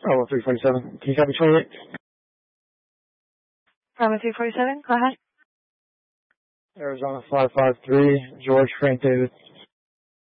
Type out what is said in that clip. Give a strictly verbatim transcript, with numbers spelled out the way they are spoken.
Oh, three forty-seven. Can you copy twenty-eight? Bravo three forty-seven, go ahead. Arizona five five three, George Frank David.